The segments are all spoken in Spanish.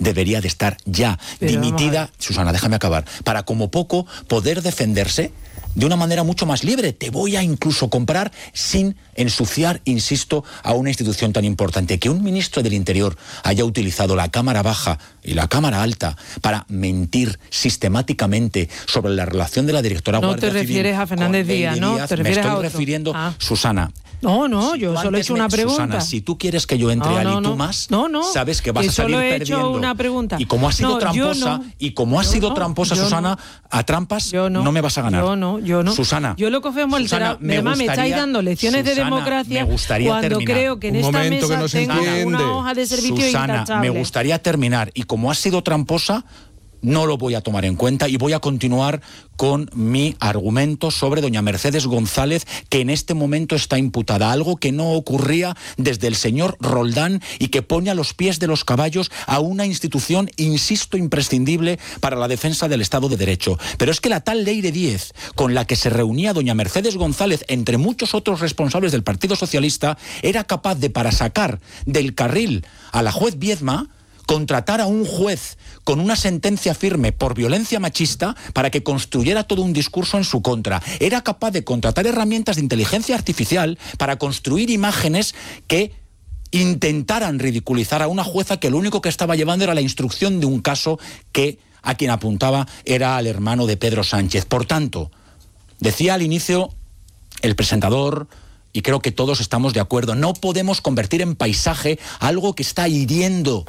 debería de estar ya dimitida, Susana, déjame acabar, para como poco poder defenderse de una manera mucho más libre. Te voy a incluso comprar sin ensuciar, insisto, a una institución tan importante. Que un ministro del Interior haya utilizado la Cámara Baja y la Cámara Alta para mentir sistemáticamente sobre la relación de la directora Guardia Civil. No te refieres a Fernández Díaz, ¿no? Te refieres a otro. Me estoy refiriendo, Susana. No, yo solo he hecho una pregunta. Susana, si tú quieres que yo entre al y tú más, sabes que vas a salir perdiendo. Solo he hecho una pregunta. Y como ha sido tramposa, Susana, a trampas no me vas a ganar. Yo no. Susana. Yo lo cojo en además me estáis dando lecciones de democracia cuando creo que en esta mesa tengo una hoja de servicio intachable. Susana, me gustaría terminar. Y como ha sido tramposa, no lo voy a tomar en cuenta y voy a continuar con mi argumento sobre doña Mercedes González, que en este momento está imputada, algo que no ocurría desde el señor Roldán y que pone a los pies de los caballos a una institución, insisto, imprescindible para la defensa del Estado de Derecho. Pero es que la tal ley de 10 con la que se reunía doña Mercedes González, entre muchos otros responsables del Partido Socialista, era capaz de, para sacar del carril a la juez Viedma, contratar a un juez con una sentencia firme por violencia machista para que construyera todo un discurso en su contra. Era capaz de contratar herramientas de inteligencia artificial para construir imágenes que intentaran ridiculizar a una jueza que lo único que estaba llevando era la instrucción de un caso que a quien apuntaba era al hermano de Pedro Sánchez. Por tanto, decía al inicio el presentador, y creo que todos estamos de acuerdo, no podemos convertir en paisaje algo que está hiriendo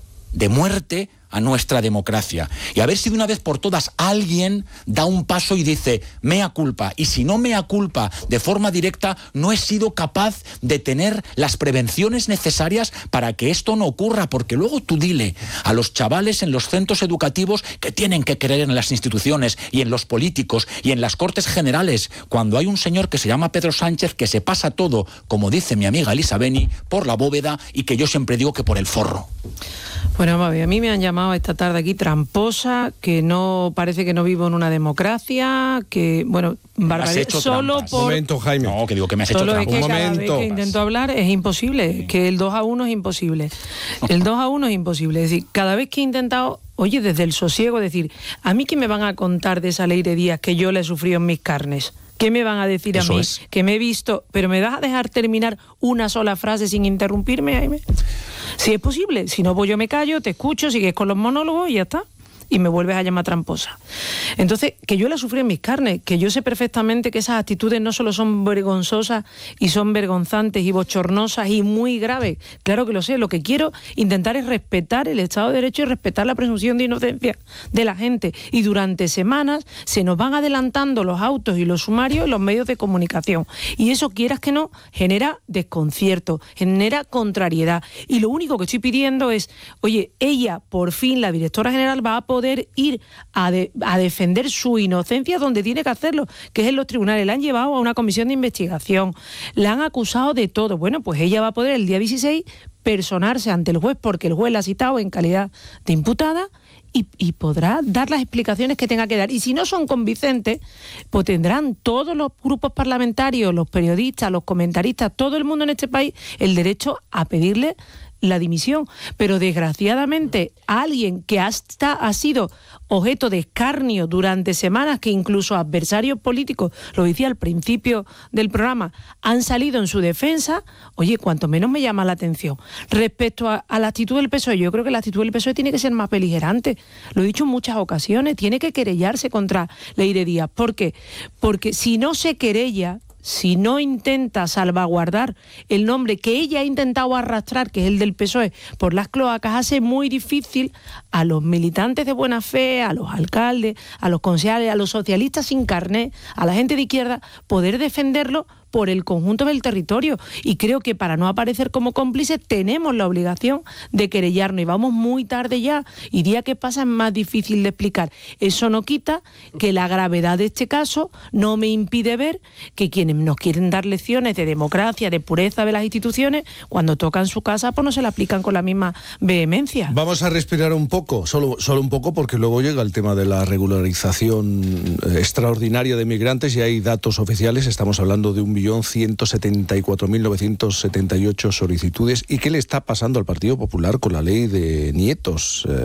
de muerte a nuestra democracia. Y a ver si de una vez por todas alguien da un paso y dice mea culpa. Y si no mea culpa de forma directa, no he sido capaz de tener las prevenciones necesarias para que esto no ocurra. Porque luego tú dile a los chavales en los centros educativos que tienen que creer en las instituciones y en los políticos y en las Cortes Generales, cuando hay un señor que se llama Pedro Sánchez que se pasa todo, como dice mi amiga Elisa Beni, por la bóveda y que yo siempre digo que por el forro. Bueno, a mí me han llamado esta tarde aquí tramposa, que no parece que no vivo en una democracia, que, bueno, barbaridad, solo por... Un momento, Jaime. No, que digo que me has hecho trampas. Un momento. Cada vez que intento hablar es imposible, que el 2-1 es imposible. El 2-1 es imposible. Es decir, cada vez que he intentado, oye, desde el sosiego, decir, ¿a mí qué me van a contar de esa ley de Díaz que yo la he sufrido en mis carnes? ¿Qué me van a decir Eso a mí? Es. Que me he visto... ¿Pero me vas a dejar terminar una sola frase sin interrumpirme, Jaime? Si es posible. Si no, pues yo me callo, te escucho, sigues con los monólogos y ya está. Y me vuelves a llamar tramposa. Entonces, que yo la sufrí en mis carnes, que yo sé perfectamente que esas actitudes no solo son vergonzosas y son vergonzantes y bochornosas y muy graves. Claro que lo sé. Lo que quiero intentar es respetar el Estado de Derecho y respetar la presunción de inocencia de la gente. Y durante semanas se nos van adelantando los autos y los sumarios y los medios de comunicación. Y eso, quieras que no, genera desconcierto, genera contrariedad. Y lo único que estoy pidiendo es, oye, ella, por fin, la directora general, va a poder ir a defender su inocencia donde tiene que hacerlo, que es en los tribunales. La han llevado a una comisión de investigación, la han acusado de todo. Bueno, pues ella va a poder el día 16 personarse ante el juez, porque el juez la ha citado en calidad de imputada, y podrá dar las explicaciones que tenga que dar. Y si no son convincentes, pues tendrán todos los grupos parlamentarios, los periodistas, los comentaristas, todo el mundo en este país el derecho a pedirle la dimisión. Pero desgraciadamente alguien que ha sido objeto de escarnio durante semanas, que incluso adversarios políticos, lo decía al principio del programa, han salido en su defensa, oye, cuanto menos me llama la atención. Respecto a la actitud del PSOE, yo creo que la actitud del PSOE tiene que ser más beligerante. Lo he dicho en muchas ocasiones, tiene que querellarse contra Ley de Díaz. ¿Por qué? Porque si no se querella, si no intenta salvaguardar el nombre que ella ha intentado arrastrar, que es el del PSOE, por las cloacas, hace muy difícil a los militantes de buena fe, a los alcaldes, a los concejales, a los socialistas sin carné, a la gente de izquierda, poder defenderlo por el conjunto del territorio. Y creo que para no aparecer como cómplices tenemos la obligación de querellarnos, y vamos muy tarde ya, y día que pasa es más difícil de explicar. Eso no quita que la gravedad de este caso no me impide ver que quienes nos quieren dar lecciones de democracia, de pureza de las instituciones, cuando tocan su casa pues no se la aplican con la misma vehemencia. Vamos a respirar un poco, solo un poco, porque luego llega el tema de la regularización extraordinaria de migrantes, y hay datos oficiales. Estamos hablando de 1.174.978 solicitudes. ¿Y qué le está pasando al Partido Popular con la ley de nietos?